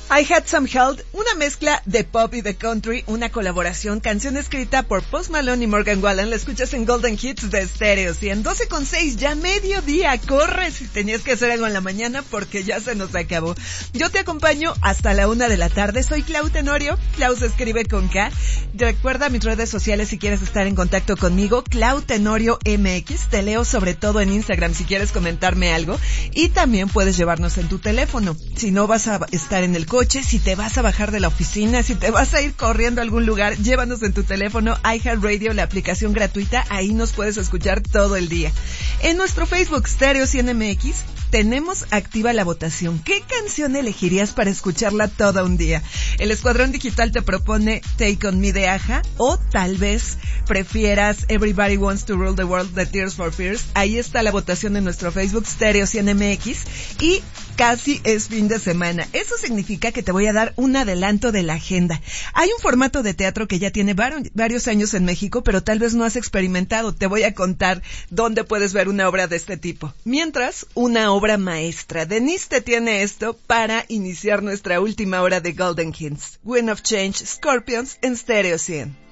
I Had Some Help, una mezcla de pop y de country, una colaboración, canción escrita por Post Malone y Morgan Wallen. La escuchas en Golden Hits de Stereo 100, 12:06, ya mediodía. Corre si tenías que hacer algo en la mañana porque ya se nos acabó. Yo te acompaño hasta la 1 de la tarde. Soy Clau Tenorio. Clau se escribe con K. Recuerda mis redes sociales si quieres estar en contacto conmigo. Clau Tenorio MX. Te leo sobre todo en Instagram si quieres comentarme algo. Y también puedes llevarnos en tu teléfono. Si no vas a estar en el coche, si te vas a bajar de la oficina, si te vas a ir corriendo a algún lugar, llévanos en tu teléfono iHeartRadio, la aplicación gratuita, ahí nos puedes escuchar todo el día. En nuestro Facebook Stereo 100 MX tenemos activa la votación. ¿Qué canción elegirías para escucharla todo un día? El Escuadrón Digital te propone Take On Me de Aja, o tal vez prefieras Everybody Wants to Rule the World de Tears for Fears. Ahí está la votación en nuestro Facebook Stereo 100 MX y casi es fin de semana. Eso significa que te voy a dar un adelanto de la agenda. Hay un formato de teatro que ya tiene varios años en México, pero tal vez no has experimentado. Te voy a contar dónde puedes ver una obra de este tipo. Mientras, una obra maestra. Denise te tiene esto para iniciar nuestra última hora de Golden Hits. Wind of Change, Scorpions en Stereo 100.